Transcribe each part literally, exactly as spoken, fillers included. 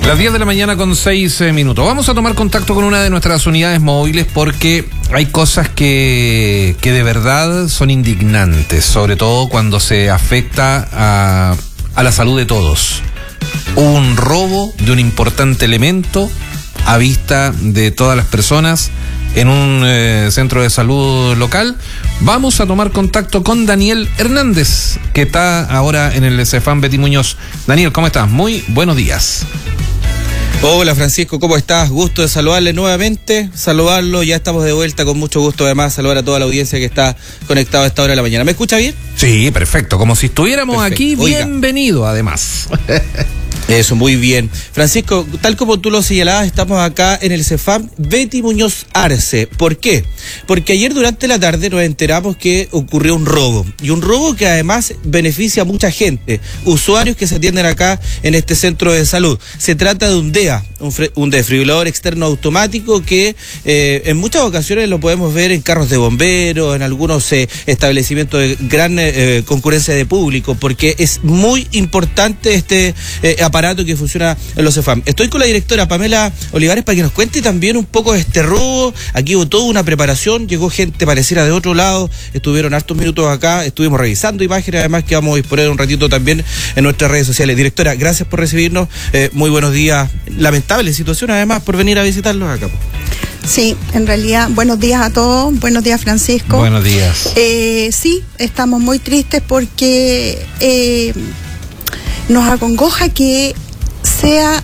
Las diez de la mañana con seis eh, minutos. Vamos a tomar contacto con una de nuestras unidades móviles porque hay cosas que, que de verdad son indignantes, sobre todo cuando se afecta a, a la salud de todos. Hubo un robo de un importante elemento a vista de todas las personas en un eh, centro de salud local. Vamos a tomar contacto con Daniel Hernández, que está ahora en el Cefam Betty Muñoz. Daniel, ¿cómo estás? Muy buenos días. Hola Francisco, ¿cómo estás? Gusto de saludarle nuevamente, saludarlo, ya estamos de vuelta, con mucho gusto además saludar a toda la audiencia que está conectada a esta hora de la mañana. ¿Me escucha bien? Sí, perfecto, como si estuviéramos perfecto. Aquí, Oiga. Bienvenido además. Eso, muy bien. Francisco, tal como tú lo señalabas, estamos acá en el Cefam Betty Muñoz Arce. ¿Por qué? Porque ayer durante la tarde nos enteramos que ocurrió un robo. Y un robo que además beneficia a mucha gente, usuarios que se atienden acá en este centro de salud. Se trata de un D E A, un, un desfibrilador externo automático que eh, en muchas ocasiones lo podemos ver en carros de bomberos, en algunos eh, establecimientos de gran eh, concurrencia de público, porque es muy importante este eh, aparato que funciona en los Cefam. Estoy con la directora Pamela Olivares para que nos cuente también un poco de este robo. Aquí hubo toda una preparación, llegó gente pareciera de otro lado, estuvieron hartos minutos acá, estuvimos revisando imágenes, además que vamos a disponer un ratito también en nuestras redes sociales. Directora, gracias por recibirnos, eh, muy buenos días. Lamentable situación además por venir a visitarlos acá. Sí, en realidad, buenos días a todos, buenos días Francisco. Buenos días. Eh, sí, estamos muy tristes porque eh, nos acongoja que sea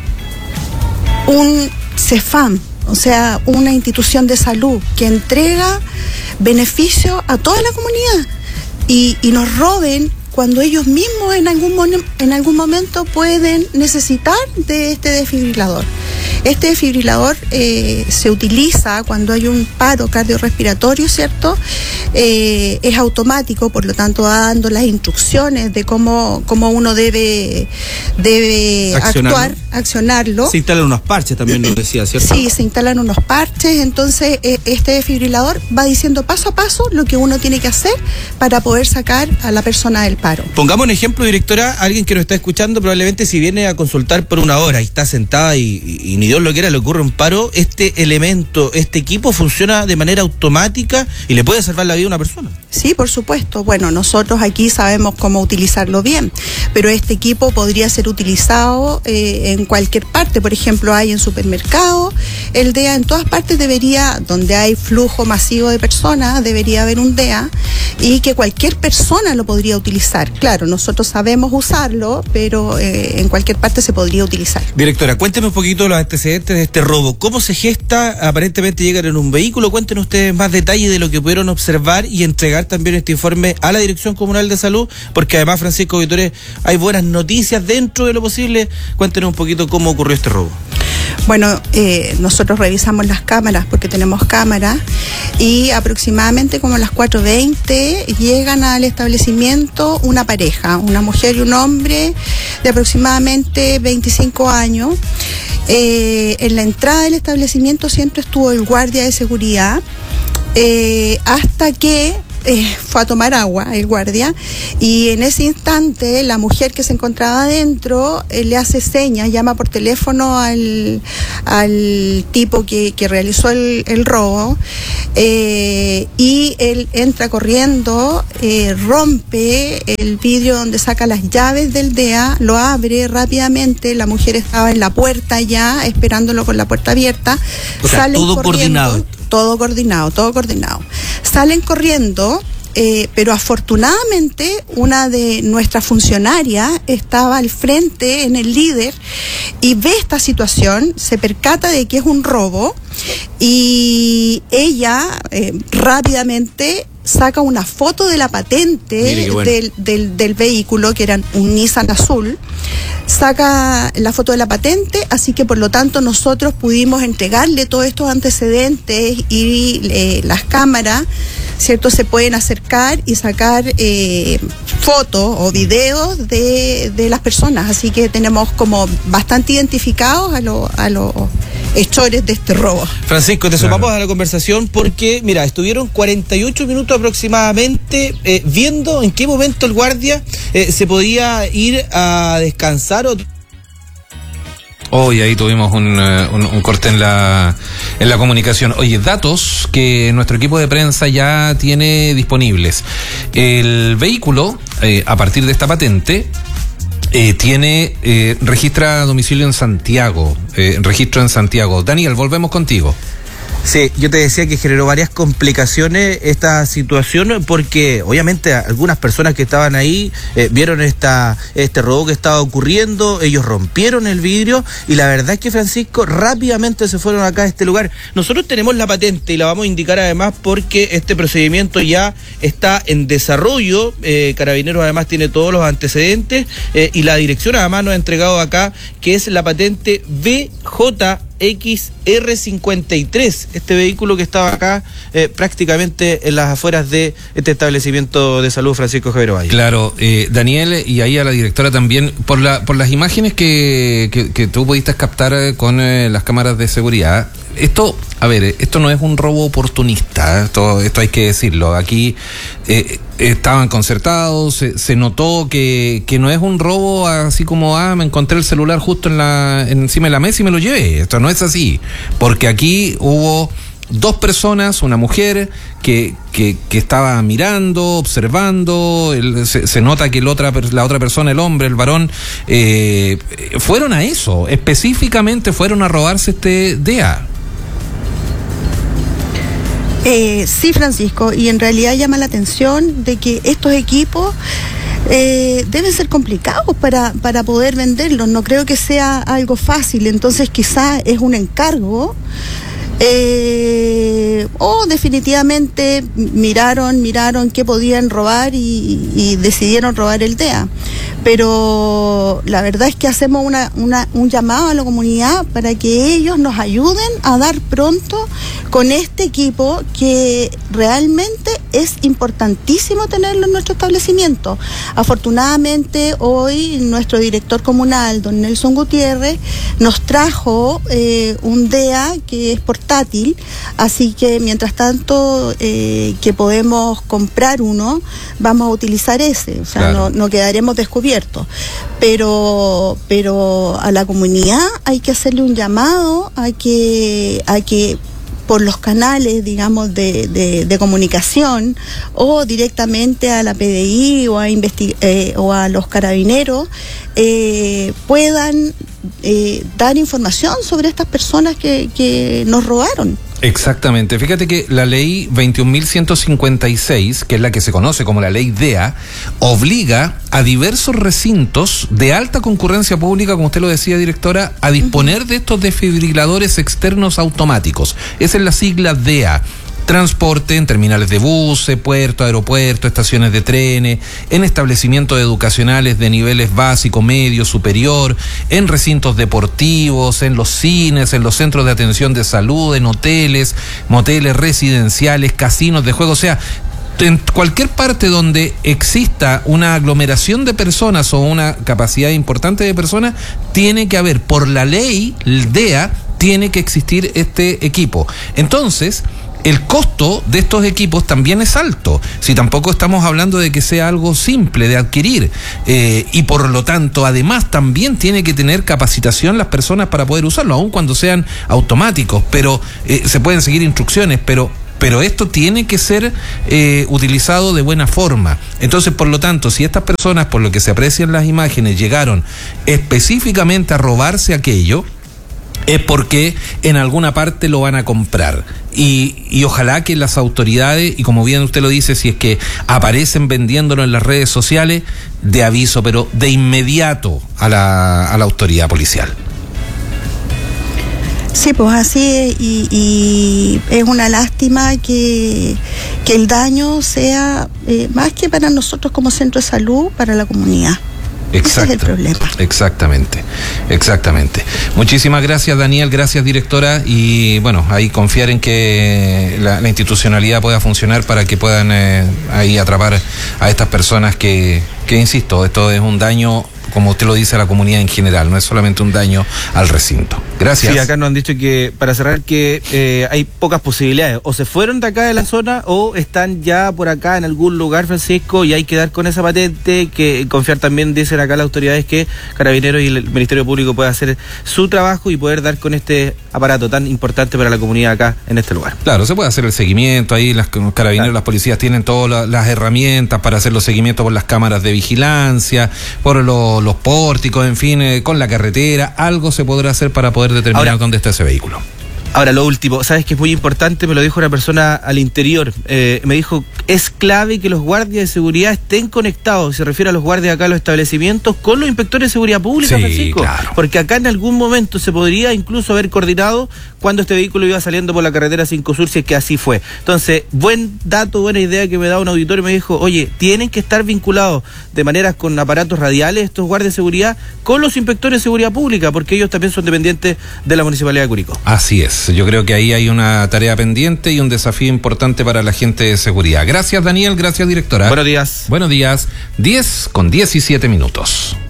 un Cefam, o sea, una institución de salud que entrega beneficio a toda la comunidad y, y nos roben cuando ellos mismos en algún, en algún momento pueden necesitar de este desfibrilador. Este desfibrilador eh, se utiliza cuando hay un paro cardiorrespiratorio, ¿cierto? Eh, es automático, por lo tanto dando las instrucciones de cómo, cómo uno debe, debe actuar, accionarlo. Se instalan unos parches también, nos decía, ¿cierto? Sí, se instalan unos parches, entonces eh, este desfibrilador va diciendo paso a paso lo que uno tiene que hacer para poder sacar a la persona del paro. Pongamos un ejemplo, directora, alguien que nos está escuchando probablemente si viene a consultar por una hora y está sentada y, y, y ni Dios lo quiera le ocurre un paro, este elemento, este equipo funciona de manera automática y le puede salvar la vida a una persona. Sí, por supuesto. Bueno, nosotros aquí sabemos cómo utilizarlo bien, pero este equipo podría ser utilizado eh, en cualquier parte. Por ejemplo, hay en supermercados, el D E A en todas partes debería, donde hay flujo masivo de personas, debería haber un D E A y que cualquier persona lo podría utilizar. Claro, nosotros sabemos usarlo, pero eh, en cualquier parte se podría utilizar. Directora, cuénteme un poquito los antecedentes de este robo. ¿Cómo se gesta? Aparentemente llegan en un vehículo. Cuéntenos ustedes más detalles de lo que pudieron observar y entregar también este informe a la Dirección Comunal de Salud, porque además, Francisco Vitores, hay buenas noticias dentro de lo posible. Cuéntenos un poquito cómo ocurrió este robo. Bueno, eh, nosotros revisamos las cámaras porque tenemos cámaras y aproximadamente como a las cuatro veinte llegan al establecimiento una pareja, una mujer y un hombre de aproximadamente veinticinco años. Eh, en la entrada del establecimiento siempre estuvo el guardia de seguridad eh, hasta que Eh, fue a tomar agua el guardia y en ese instante la mujer que se encontraba adentro eh, le hace señas, llama por teléfono al, al tipo que, que realizó el, el robo eh, y él entra corriendo, eh, rompe el vidrio donde saca las llaves del D E A, lo abre rápidamente, la mujer estaba en la puerta ya esperándolo con la puerta abierta. O sea, todo coordinado. Todo coordinado, todo coordinado. Salen corriendo, eh, pero afortunadamente una de nuestras funcionarias estaba al frente en el líder y ve esta situación, se percata de que es un robo y ella eh, rápidamente saca una foto de la patente bueno. del, del, del vehículo, que era un Nissan azul, saca la foto de la patente, así que por lo tanto nosotros pudimos entregarle todos estos antecedentes y eh, las cámaras, ¿cierto? Se pueden acercar y sacar eh, fotos o videos de, de las personas, así que tenemos como bastante identificados a los a los hechores de este robo. Francisco, te sumamos claro. a la conversación porque, mira, estuvieron cuarenta y ocho minutos aproximadamente eh, viendo en qué momento el guardia eh, se podía ir a descansar o Hoy ahí tuvimos un, un, un corte en la en la comunicación. Oye, datos que nuestro equipo de prensa ya tiene disponibles. El vehículo, eh, a partir de esta patente, eh, tiene eh, registra domicilio en Santiago, eh, registro en Santiago. Daniel, volvemos contigo. Sí, yo te decía que generó varias complicaciones esta situación porque obviamente algunas personas que estaban ahí eh, vieron esta este robo que estaba ocurriendo, ellos rompieron el vidrio y la verdad es que, Francisco, rápidamente se fueron acá a este lugar. Nosotros tenemos la patente y la vamos a indicar además porque este procedimiento ya está en desarrollo, eh, Carabineros además tiene todos los antecedentes eh, y la dirección además nos ha entregado acá que es la patente V J X R cincuenta y tres, este vehículo que estaba acá eh, prácticamente en las afueras de este establecimiento de salud Francisco Javier Valle. Claro, eh, Daniel, y ahí a la directora también, por la por las imágenes que, que, que tú pudiste captar con eh, las cámaras de seguridad, esto, a ver, esto no es un robo oportunista, esto, esto hay que decirlo. Aquí eh, estaban concertados, se, se notó que, que no es un robo así como, ah, me encontré el celular justo en la encima de la mesa y me lo llevé. Esto no es así, porque aquí hubo dos personas, una mujer que, que, que estaba mirando, observando, el, se, se nota que el otra, la otra persona, el hombre, el varón, eh, fueron a eso, específicamente fueron a robarse este D E A. Eh, sí, Francisco, y en realidad llama la atención de que estos equipos eh, deben ser complicados para, para poder venderlos. No creo que sea algo fácil, entonces quizás es un encargo. Eh, o definitivamente miraron, miraron qué podían robar y, y decidieron robar el D E A. Pero la verdad es que hacemos una, una, un llamado a la comunidad para que ellos nos ayuden a dar pronto con este equipo que realmente es importantísimo tenerlo en nuestro establecimiento. Afortunadamente hoy nuestro director comunal, don Nelson Gutiérrez, nos trajo eh, un D E A que es portátil, así que mientras tanto eh, que podemos comprar uno, vamos a utilizar ese, o sea, claro. no, no quedaremos descubiertos. Pero, pero a la comunidad hay que hacerle un llamado a que, a que por los canales, digamos, de, de, de comunicación o directamente a la P D I o a, investi- eh, o a los carabineros eh, puedan eh, dar información sobre estas personas que, que nos robaron. Exactamente. Fíjate que la ley veintiún mil ciento cincuenta y seis, que es la que se conoce como la ley D E A, obliga a diversos recintos de alta concurrencia pública, como usted lo decía, directora, a disponer uh-huh. de estos desfibriladores externos automáticos. Esa es la sigla D E A. Transporte en terminales de buses, puertos, aeropuertos, estaciones de trenes, en establecimientos educacionales de niveles básico, medio, superior, en recintos deportivos, en los cines, en los centros de atención de salud, en hoteles, moteles residenciales, casinos de juego, o sea, en cualquier parte donde exista una aglomeración de personas o una capacidad importante de personas, tiene que haber, por la ley, el D E A, tiene que existir este equipo. Entonces, el costo de estos equipos también es alto, si tampoco estamos hablando de que sea algo simple de adquirir, eh, y por lo tanto además también tiene que tener capacitación las personas para poder usarlo, aun cuando sean automáticos, pero eh, se pueden seguir instrucciones, pero pero esto tiene que ser eh, utilizado de buena forma. Entonces, por lo tanto, si estas personas, por lo que se aprecian las imágenes, llegaron específicamente a robarse aquello, es porque en alguna parte lo van a comprar. Y, y ojalá que las autoridades, y como bien usted lo dice, si es que aparecen vendiéndolo en las redes sociales, de aviso, pero de inmediato a la, a la autoridad policial. Sí, pues así es, y, y es una lástima que, que el daño sea eh, más que para nosotros como centro de salud, para la comunidad. Exacto, ese es el problema. Exactamente, exactamente. Muchísimas gracias, Daniel, gracias, directora, y bueno, ahí confiar en que la, la institucionalidad pueda funcionar para que puedan eh, ahí atrapar a estas personas que, que, insisto, esto es un daño como usted lo dice, a la comunidad en general, no es solamente un daño al recinto. Gracias. Sí, acá nos han dicho que, para cerrar, que eh, hay pocas posibilidades. O se fueron de acá de la zona o están ya por acá en algún lugar, Francisco, y hay que dar con esa patente, que confiar también, dicen acá las autoridades, que Carabineros y el Ministerio Público puedan hacer su trabajo y poder dar con este aparato tan importante para la comunidad acá en este lugar. Claro, se puede hacer el seguimiento, ahí las Carabineros, claro. Las policías tienen todas la, las herramientas para hacer los seguimientos por las cámaras de vigilancia, por lo, los pórticos, en fin, eh, con la carretera, algo se podrá hacer para poder determinar Ahora, dónde está ese vehículo. Ahora, lo último, sabes que es muy importante, me lo dijo una persona al interior, eh, me dijo, es clave que los guardias de seguridad estén conectados, se refiere a los guardias acá a los establecimientos, con los inspectores de seguridad pública, sí, Francisco, claro. Porque acá en algún momento se podría incluso haber coordinado cuando este vehículo iba saliendo por la carretera cinco Sur, si es que así fue. Entonces, buen dato, buena idea que me da un auditorio, me dijo, oye, tienen que estar vinculados de maneras con aparatos radiales estos guardias de seguridad con los inspectores de seguridad pública, porque ellos también son dependientes de la Municipalidad de Curicó. Así es. Yo creo que ahí hay una tarea pendiente y un desafío importante para la gente de seguridad. Gracias, Daniel. Gracias, directora. Buenos días. Buenos días. diez con diecisiete minutos.